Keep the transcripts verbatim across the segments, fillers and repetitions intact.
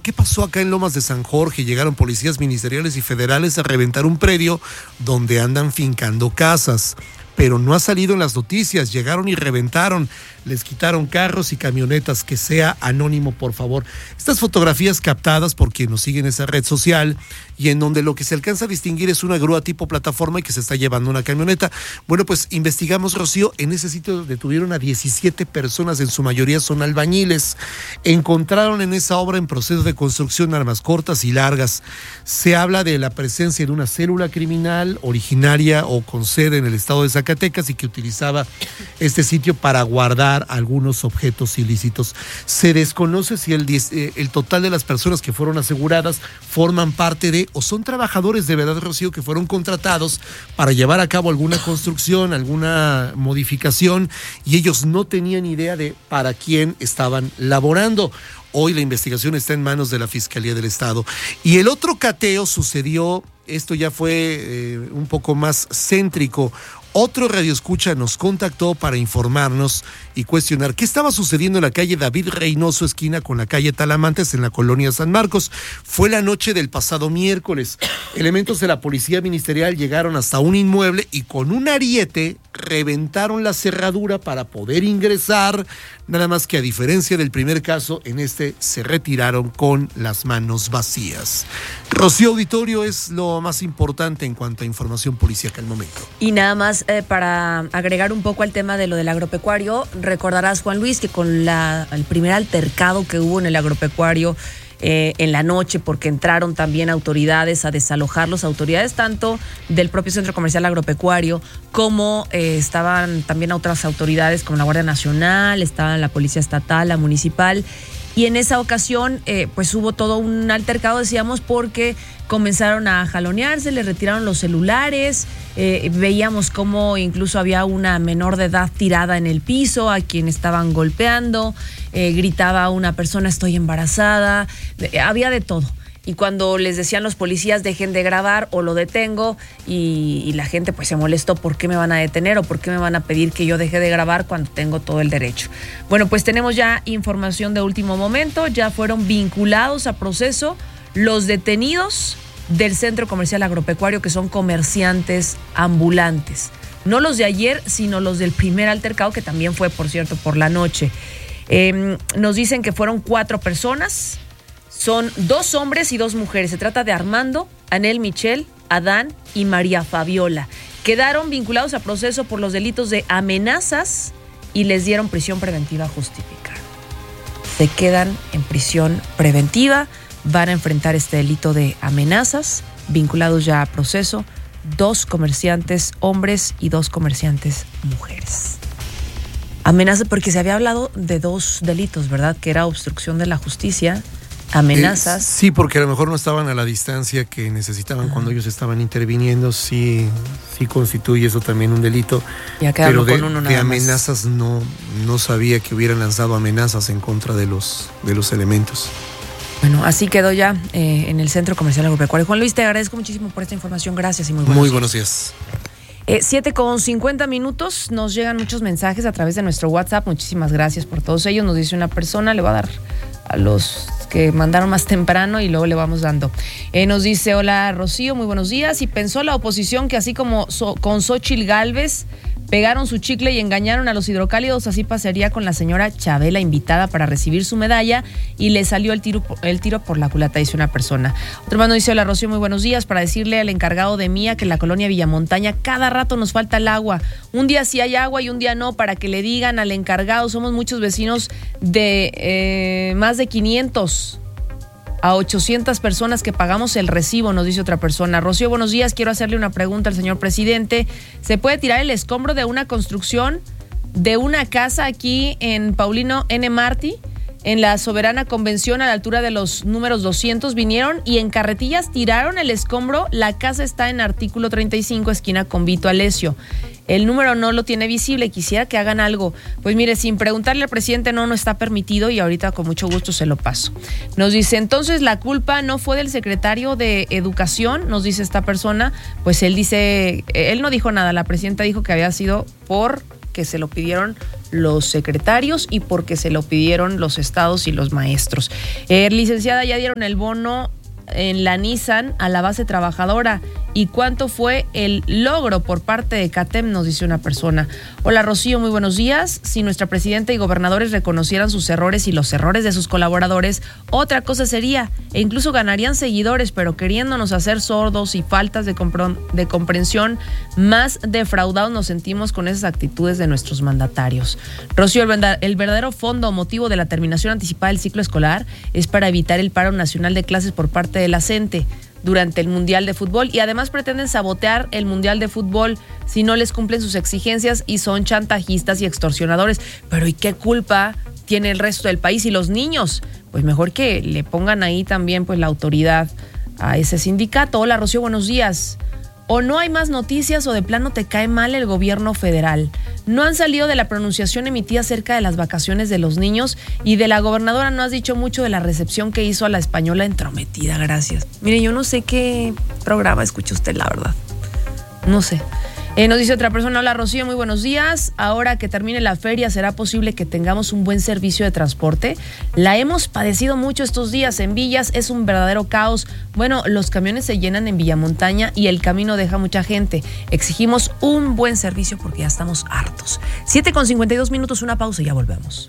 ¿qué pasó acá en Lomas de San Jorge? Llegaron policías ministeriales y federales a reventar un predio donde andan fincando casas. Pero no ha salido en las noticias, llegaron y reventaron, les quitaron carros y camionetas. Que sea anónimo, por favor. Estas fotografías captadas por quien nos sigue en esa red social y en donde lo que se alcanza a distinguir es una grúa tipo plataforma y que se está llevando una camioneta. Bueno, pues investigamos, Rocío, en ese sitio detuvieron a diecisiete personas, en su mayoría son albañiles. Encontraron en esa obra en proceso de construcción armas cortas y largas. Se habla de la presencia de una célula criminal originaria o con sede en el estado de Zacatecas y que utilizaba este sitio para guardar algunos objetos ilícitos. Se desconoce si el, el total de las personas que fueron aseguradas forman parte de o son trabajadores de verdad, Rocío, que fueron contratados para llevar a cabo alguna construcción, alguna modificación, y ellos no tenían idea de para quién estaban laborando. Hoy la investigación está en manos de la Fiscalía del Estado. Y el otro cateo sucedió, esto ya fue eh, un poco más céntrico. Otro radioescucha nos contactó para informarnos y cuestionar qué estaba sucediendo en la calle David Reynoso, esquina con la calle Talamantes, en la colonia San Marcos. Fue la noche del pasado miércoles. Elementos de la policía ministerial llegaron hasta un inmueble y con un ariete reventaron la cerradura para poder ingresar. Nada más que, a diferencia del primer caso, en este se retiraron con las manos vacías. Rocío, auditorio, es lo más importante en cuanto a información policíaca al momento. Y nada más eh, para agregar un poco al tema de lo del agropecuario, recordarás, Juan Luis, que con la, el primer altercado que hubo en el agropecuario eh, en la noche, porque entraron también autoridades a desalojarlos, autoridades tanto del propio Centro Comercial Agropecuario como eh, estaban también otras autoridades como la Guardia Nacional, estaban la Policía Estatal, la Municipal. Y en esa ocasión, eh, pues hubo todo un altercado, decíamos, porque comenzaron a jalonearse, le retiraron los celulares, eh, veíamos cómo incluso había una menor de edad tirada en el piso, a quien estaban golpeando, eh, gritaba una persona, estoy embarazada, eh, había de todo. Y cuando les decían los policías, dejen de grabar o lo detengo, y, y la gente pues se molestó, ¿por qué me van a detener o por qué me van a pedir que yo deje de grabar cuando tengo todo el derecho? Bueno, pues tenemos ya información de último momento, ya fueron vinculados a proceso los detenidos del Centro Comercial Agropecuario, que son comerciantes ambulantes. No los de ayer, sino los del primer altercado, que también fue, por cierto, por la noche. Eh, nos dicen que fueron cuatro personas. Son dos hombres y dos mujeres. Se trata de Armando, Anel Michel, Adán y María Fabiola. Quedaron vinculados a proceso por los delitos de amenazas y les dieron prisión preventiva justificada. Se quedan en prisión preventiva, van a enfrentar este delito de amenazas, vinculados ya a proceso, dos comerciantes hombres y dos comerciantes mujeres. Amenaza, porque se había hablado de dos delitos, ¿verdad? Que era obstrucción de la justicia, amenazas. Eh, sí, porque a lo mejor no estaban a la distancia que necesitaban. Ajá. Cuando ellos estaban interviniendo, sí, sí constituye eso también un delito. Ya pero de, con uno nada de amenazas más. no, no sabía que hubieran lanzado amenazas en contra de los, de los elementos. Bueno, así quedó ya eh, en el Centro Comercial Agropecuario. Juan Luis, te agradezco muchísimo por esta información. Gracias y muy buenos Muy días. buenos días. Eh, siete con cincuenta minutos, nos llegan muchos mensajes a través de nuestro WhatsApp. Muchísimas gracias por todos ellos. Nos dice una persona, le va a dar a los que mandaron más temprano y luego le vamos dando. Eh, nos dice, hola Rocío, muy buenos días. Y pensó la oposición que así como so, con Xóchitl Gálvez pegaron su chicle y engañaron a los hidrocálidos, así pasaría con la señora Chabela, invitada para recibir su medalla, y le salió el tiro, el tiro por la culata, dice una persona. Otro hermano dice, hola Rocío, muy buenos días, para decirle al encargado de Mía que en la colonia Villamontaña cada rato nos falta el agua. Un día sí hay agua y un día no, para que le digan al encargado. Somos muchos vecinos de eh, más de quinientos a ochocientas personas que pagamos el recibo, nos dice otra persona. Rocío, buenos días, quiero hacerle una pregunta al señor presidente. ¿Se puede tirar el escombro de una construcción de una casa aquí en Paulino N. Martí? En la Soberana Convención, a la altura de los números doscientos, vinieron y en carretillas tiraron el escombro. La casa está en artículo treinta y cinco, esquina con Vito Alesio. El número no lo tiene visible, quisiera que hagan algo. Pues mire, sin preguntarle al presidente, no, no está permitido, y ahorita con mucho gusto se lo paso. Nos dice, entonces la culpa no fue del secretario de Educación, nos dice esta persona. Pues él dice, él no dijo nada, la presidenta dijo que había sido por porque se lo pidieron los secretarios y porque se lo pidieron los estados y los maestros. Eh, licenciada, ya dieron el bono en la Nissan a la base trabajadora. ¿Y cuánto fue el logro por parte de CATEM? Nos dice una persona. Hola Rocío, muy buenos días. Si nuestra presidenta y gobernadores reconocieran sus errores y los errores de sus colaboradores, otra cosa sería, e incluso ganarían seguidores, pero queriéndonos hacer sordos y faltas de, compro- de comprensión, más defraudados nos sentimos con esas actitudes de nuestros mandatarios. Rocío, el, venda- el verdadero fondo o motivo de la terminación anticipada del ciclo escolar es para evitar el paro nacional de clases por parte de la CENTE durante el Mundial de Fútbol, y además pretenden sabotear el Mundial de Fútbol si no les cumplen sus exigencias y son chantajistas y extorsionadores. Pero ¿y qué culpa tiene el resto del país y los niños? Pues mejor que le pongan ahí también pues la autoridad a ese sindicato. Hola Rocío, buenos días. O no hay más noticias o de plano te cae mal el gobierno federal. No han salido de la pronunciación emitida acerca de las vacaciones de los niños, y de la gobernadora no has dicho mucho de la recepción que hizo a la española entrometida. Gracias. Mire, yo no sé qué programa escucha usted, la verdad. No sé. Eh, nos dice otra persona, hola Rocío, muy buenos días. Ahora que termine la feria, ¿será posible que tengamos un buen servicio de transporte? La hemos padecido mucho estos días. En Villas es un verdadero caos. Bueno, los camiones se llenan en Villamontaña y el camino deja mucha gente. Exigimos un buen servicio porque ya estamos hartos. siete con cincuenta y dos minutos, una pausa y ya volvemos.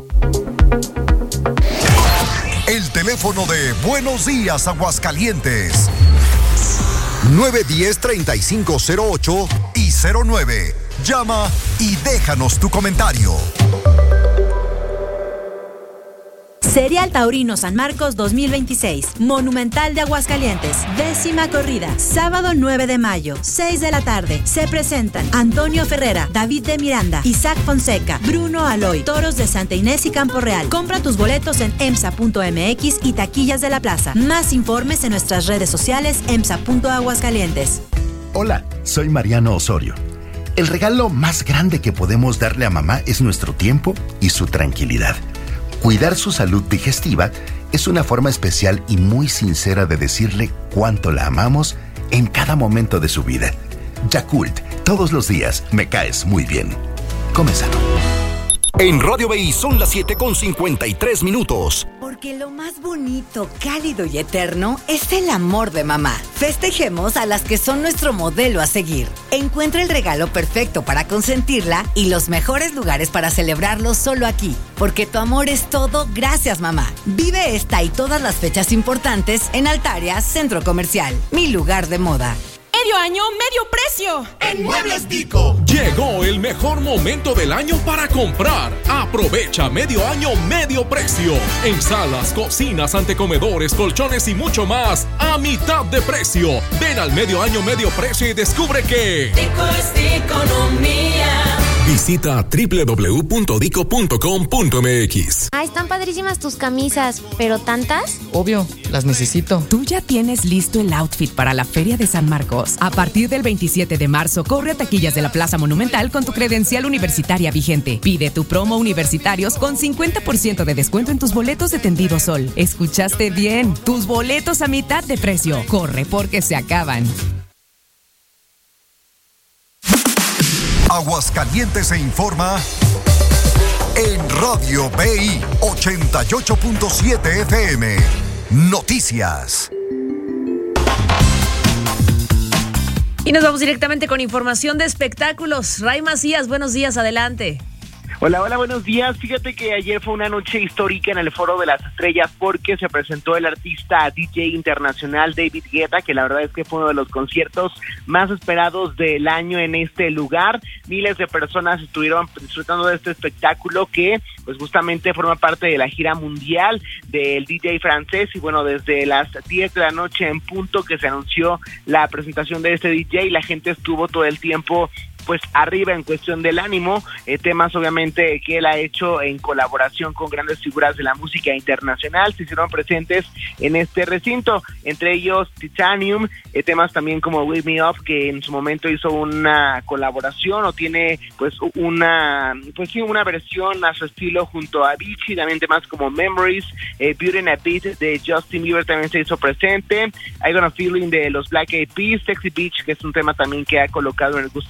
El teléfono de Buenos Días Aguascalientes, nueve uno cero, tres cinco cero ocho y cero nueve. Llama y déjanos tu comentario. Serial Taurino San Marcos dos mil veintiséis, Monumental de Aguascalientes, décima corrida, sábado nueve de mayo, seis de la tarde. Se presentan Antonio Ferrera, David de Miranda, Isaac Fonseca, Bruno Aloy, Toros de Santa Inés y Campo Real. Compra tus boletos en emsa punto m x y taquillas de la plaza. Más informes en nuestras redes sociales emsa punto aguascalientes. Hola, soy Mariano Osorio. El regalo más grande que podemos darle a mamá es nuestro tiempo y su tranquilidad. Cuidar su salud digestiva es una forma especial y muy sincera de decirle cuánto la amamos en cada momento de su vida. Yakult, todos los días me caes muy bien. Come sano. En Radio B I son las siete con cincuenta y tres minutos. Porque lo más bonito, cálido y eterno es el amor de mamá. Festejemos a las que son nuestro modelo a seguir. Encuentra el regalo perfecto para consentirla y los mejores lugares para celebrarlo solo aquí. Porque tu amor es todo, gracias mamá. Vive esta y todas las fechas importantes en Altaria Centro Comercial, mi lugar de moda. Medio año, medio precio. En Muebles Dico. Llegó el mejor momento del año para comprar. Aprovecha medio año, medio precio. En salas, cocinas, antecomedores, colchones y mucho más a mitad de precio. Ven al medio año, medio precio y descubre que Dico es economía. Visita doble u doble u doble u punto dico punto com punto m x. Ah, están padrísimas tus camisas, ¿pero tantas? Obvio, las necesito. ¿Tú ya tienes listo el outfit para la Feria de San Marcos? A partir del veintisiete de marzo, corre a taquillas de la Plaza Monumental con tu credencial universitaria vigente. Pide tu promo universitarios con cincuenta por ciento de descuento en tus boletos de Tendido Sol. ¿Escuchaste bien? Tus boletos a mitad de precio. Corre porque se acaban. Aguascalientes se informa en Radio B I ochenta y ocho punto siete F M. Noticias. Y nos vamos directamente con información de espectáculos. Ray Macías, buenos días, adelante. Hola, hola, buenos días. Fíjate que ayer fue una noche histórica en el Foro de las Estrellas porque se presentó el artista D J internacional David Guetta, que la verdad es que fue uno de los conciertos más esperados del año en este lugar. Miles de personas estuvieron disfrutando de este espectáculo que pues justamente forma parte de la gira mundial del D J francés. Y bueno, desde las diez de la noche en punto que se anunció la presentación de este D J, la gente estuvo todo el tiempo pues arriba en cuestión del ánimo, eh, temas obviamente que él ha hecho en colaboración con grandes figuras de la música internacional, se hicieron presentes en este recinto, entre ellos Titanium, eh, temas también como Wake Me Up, que en su momento hizo una colaboración o tiene pues una pues sí una versión a su estilo junto a Avicii, también temas como Memories, eh, Beauty and a Beat de Justin Bieber también se hizo presente, I Got a Feeling de los Black Eyed Peas, Sexy Beach, que es un tema también que ha colocado en el gusto del público,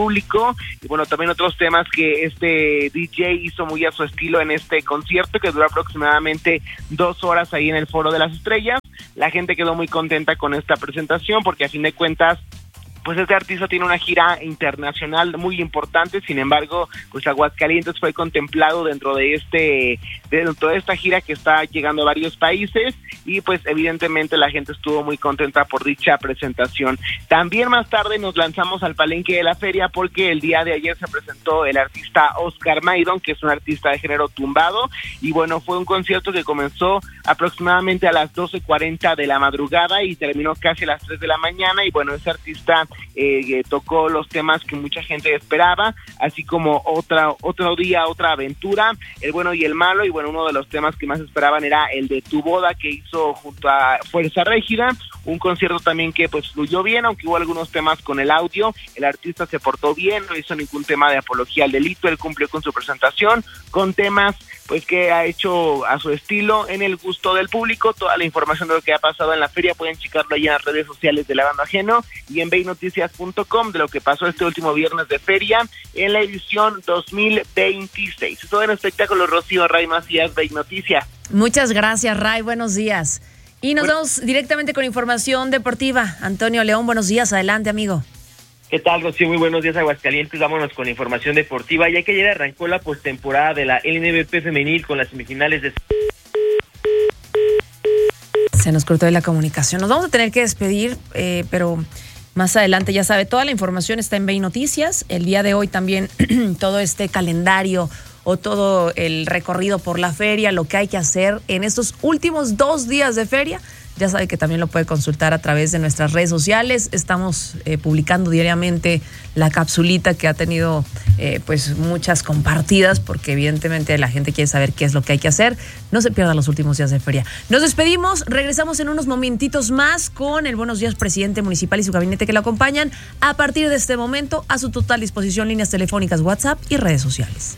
público, y bueno, también otros temas que este D J hizo muy a su estilo en este concierto, que duró aproximadamente dos horas ahí en el Foro de las Estrellas. La gente quedó muy contenta con esta presentación, porque a fin de cuentas, pues este artista tiene una gira internacional muy importante. Sin embargo, pues Aguascalientes fue contemplado dentro de este dentro de esta gira que está llegando a varios países, y pues evidentemente la gente estuvo muy contenta por dicha presentación. También más tarde nos lanzamos al palenque de la feria, porque el día de ayer se presentó el artista Oscar Maidon, que es un artista de género tumbado, y bueno, fue un concierto que comenzó aproximadamente a las doce cuarenta de la madrugada y terminó casi a las tres de la mañana, y bueno, ese artista Eh, tocó los temas que mucha gente esperaba, así como otra otro día, otra aventura, El bueno y el malo, y bueno, uno de los temas que más esperaban era el de Tu boda, que hizo junto a Fuerza Régida, un concierto también que pues fluyó bien, aunque hubo algunos temas con el audio. El artista se portó bien, no hizo ningún tema de apología al delito, él cumplió con su presentación, con temas pues que ha hecho a su estilo, en el gusto del público. Toda la información de lo que ha pasado en la feria pueden checarlo ahí en las redes sociales de Lavando Ajeno y en veinoticias punto com, de lo que pasó este último viernes de feria en la edición dos mil veintiséis. Todo en espectáculo, Rocío, Ray Macías, Vei Noticias. Muchas gracias, Ray, buenos días. Y nos bueno. vamos directamente con información deportiva. Antonio León, buenos días, adelante, amigo. ¿Qué tal, Rocío? Muy buenos días, Aguascalientes. Vámonos con información deportiva, ya que ayer arrancó la postemporada de la L N B P femenil con las semifinales de... Se nos cortó de la comunicación. Nos vamos a tener que despedir, eh, pero más adelante, ya sabe, toda la información está en Vei Noticias. El día de hoy también todo este calendario o todo el recorrido por la feria, lo que hay que hacer en estos últimos dos días de feria. Ya sabe que también lo puede consultar a través de nuestras redes sociales. Estamos eh, publicando diariamente la capsulita que ha tenido eh, pues muchas compartidas, porque evidentemente la gente quiere saber qué es lo que hay que hacer. No se pierdan los últimos días de feria. Nos despedimos, regresamos en unos momentitos más con el Buenos Días Presidente Municipal y su gabinete que lo acompañan. A partir de este momento, a su total disposición, líneas telefónicas, WhatsApp y redes sociales.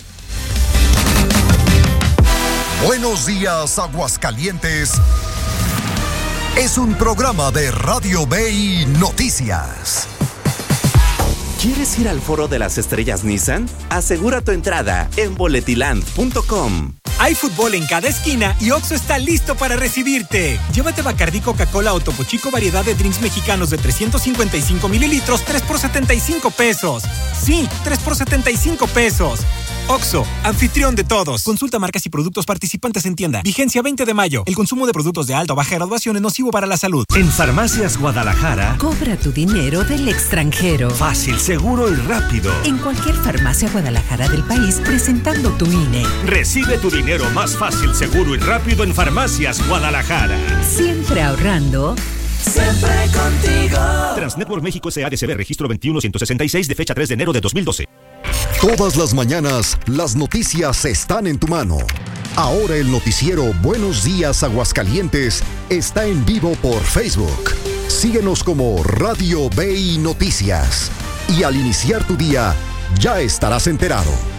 Buenos días, Aguascalientes. Es un programa de Radio Vei Noticias. ¿Quieres ir al Foro de las Estrellas Nissan? Asegura tu entrada en boletiland punto com. Hay fútbol en cada esquina y Oxxo está listo para recibirte. Llévate Bacardí, Coca-Cola o Topo Chico variedad de drinks mexicanos de trescientos cincuenta y cinco mililitros, tres por setenta y cinco pesos. Sí, tres por setenta y cinco pesos. Oxxo, anfitrión de todos. Consulta marcas y productos participantes en tienda. Vigencia veinte de mayo. El consumo de productos de alta o baja graduación es nocivo para la salud. En Farmacias Guadalajara, cobra tu dinero del extranjero. Fácil, seguro y rápido. En cualquier farmacia Guadalajara del país, presentando tu I N E. Recibe tu dinero más fácil, seguro y rápido en Farmacias Guadalajara. Siempre ahorrando. Siempre contigo. Transnetwork México S A D C B, registro veintiuno ciento sesenta y seis, de fecha tres de enero de dos mil doce. Todas las mañanas, las noticias están en tu mano. Ahora el noticiero Buenos Días Aguascalientes está en vivo por Facebook. Síguenos como Radio Vei Noticias. Y al iniciar tu día, ya estarás enterado.